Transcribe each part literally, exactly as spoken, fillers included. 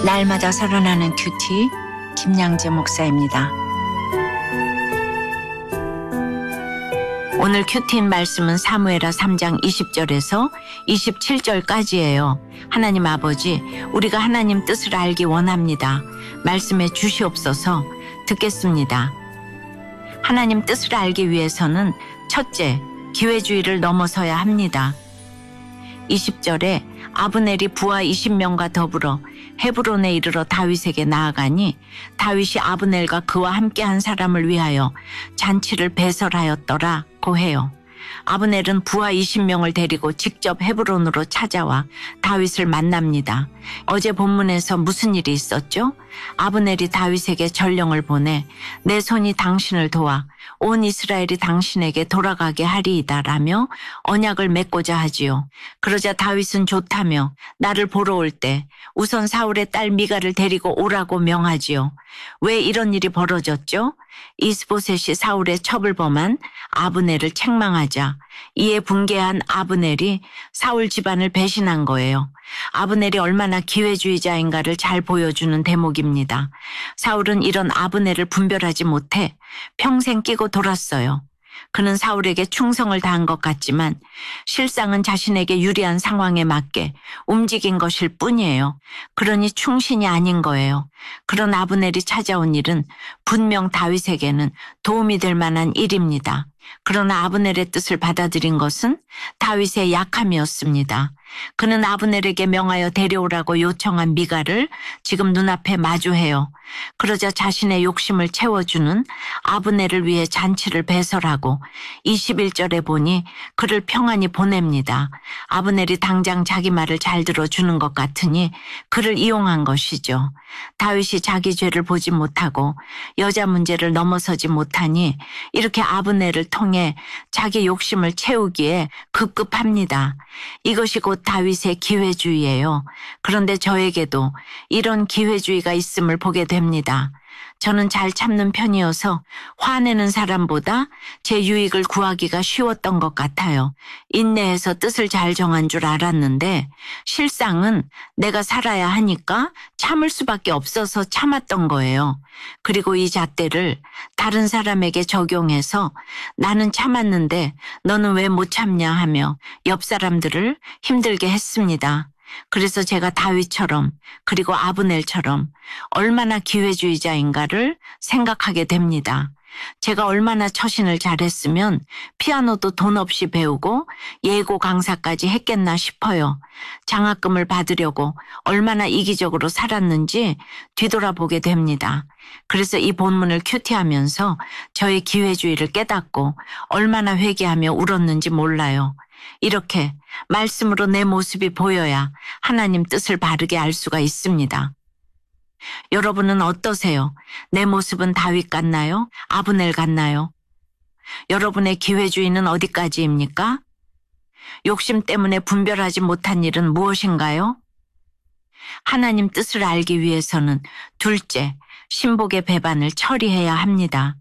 날마다 살아나는 큐티 김양재 목사입니다. 오늘 큐티인 말씀은 사무엘하 삼 장 이십 절에서 이십칠 절까지예요. 하나님 아버지, 우리가 하나님 뜻을 알기 원합니다. 말씀해 주시옵소서. 듣겠습니다. 하나님 뜻을 알기 위해서는 첫째, 기회주의를 넘어서야 합니다. 이십 절에 아브넬이 부하 이십 명과 더불어 헤브론에 이르러 다윗에게 나아가니 다윗이 아브넬과 그와 함께한 사람을 위하여 잔치를 배설하였더라고 해요. 아브넬은 부하 이십 명을 데리고 직접 헤브론으로 찾아와 다윗을 만납니다. 어제 본문에서 무슨 일이 있었죠? 아브넬이 다윗에게 전령을 보내 내 손이 당신을 도와 온 이스라엘이 당신에게 돌아가게 하리이다라며 언약을 맺고자 하지요. 그러자 다윗은 좋다며 나를 보러 올 때 우선 사울의 딸 미가를 데리고 오라고 명하지요. 왜 이런 일이 벌어졌죠? 이스보셋이 사울의 첩을 범한 아브넬을 책망하자 이에 분개한 아브넬이 사울 집안을 배신한 거예요. 아브넬이 얼마나 기회주의자인가를 잘 보여주는 대목입니다. 사울은 이런 아브넬을 분별하지 못해 평생 끼고 돌았어요. 그는 사울에게 충성을 다한 것 같지만 실상은 자신에게 유리한 상황에 맞게 움직인 것일 뿐이에요. 그러니 충신이 아닌 거예요. 그런 아브넬이 찾아온 일은 분명 다윗에게는 도움이 될 만한 일입니다. 그러나 아브넬의 뜻을 받아들인 것은 다윗의 약함이었습니다. 그는 아브넬에게 명하여 데려오라고 요청한 미가를 지금 눈앞에 마주해요. 그러자 자신의 욕심을 채워주는 아브넬을 위해 잔치를 배설하고 이십일 절에 보니 그를 평안히 보냅니다. 아브넬이 당장 자기 말을 잘 들어주는 것 같으니 그를 이용한 것이죠. 다윗이 자기 죄를 보지 못하고 여자 문제를 넘어서지 못하니 이렇게 아브넬을 통해 자기 욕심을 채우기에 급급합니다. 이것이 곧 다윗의 기회주의예요. 그런데 저에게도 이런 기회주의가 있음을 보게 됩니다. 저는 잘 참는 편이어서 화내는 사람보다 제 유익을 구하기가 쉬웠던 것 같아요. 인내해서 뜻을 잘 정한 줄 알았는데 실상은 내가 살아야 하니까 참을 수밖에 없어서 참았던 거예요. 그리고 이 잣대를 다른 사람에게 적용해서 나는 참았는데 너는 왜 못 참냐 하며 옆 사람들을 힘들게 했습니다. 그래서 제가 다윗처럼 그리고 아브넬처럼 얼마나 기회주의자인가를 생각하게 됩니다. 제가 얼마나 처신을 잘했으면 피아노도 돈 없이 배우고 예고 강사까지 했겠나 싶어요. 장학금을 받으려고 얼마나 이기적으로 살았는지 뒤돌아보게 됩니다. 그래서 이 본문을 큐티하면서 저의 기회주의를 깨닫고 얼마나 회개하며 울었는지 몰라요. 이렇게 말씀으로 내 모습이 보여야 하나님 뜻을 바르게 알 수가 있습니다. 여러분은 어떠세요? 내 모습은 다윗 같나요? 아브넬 같나요? 여러분의 기회주의는 어디까지입니까? 욕심 때문에 분별하지 못한 일은 무엇인가요? 하나님 뜻을 알기 위해서는 둘째, 신복의 배반을 처리해야 합니다.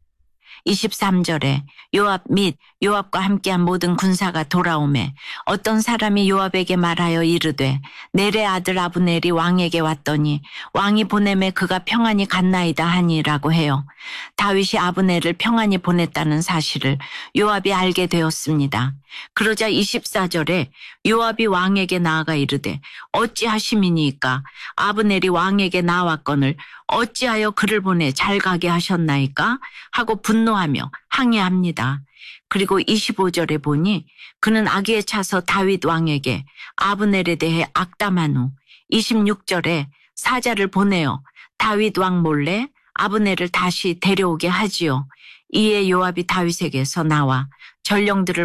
이십삼 절에 요압 및 요압과 함께한 모든 군사가 돌아오매 어떤 사람이 요압에게 말하여 이르되 넬의 아들 아브넬이 왕에게 왔더니 왕이 보내매 그가 평안히 갔나이다 하니라고 해요. 다윗이 아브넬을 평안히 보냈다는 사실을 요압이 알게 되었습니다. 그러자 이십사 절에 요압이 왕에게 나아가 이르되 어찌하심이니이까 아브넬이 왕에게 나왔거늘 어찌하여 그를 보내 잘 가게 하셨나이까 하고 분노하며 항의합니다. 그리고 이십오 절에 보니 그는 악에 차서 다윗 왕에게 아브넬에 대해 악담한 후 이십육 절에 사자를 보내어 다윗 왕 몰래 아브넬을 다시 데려오게 하지요. 이에 요압이 다윗에게서 나와 전령들을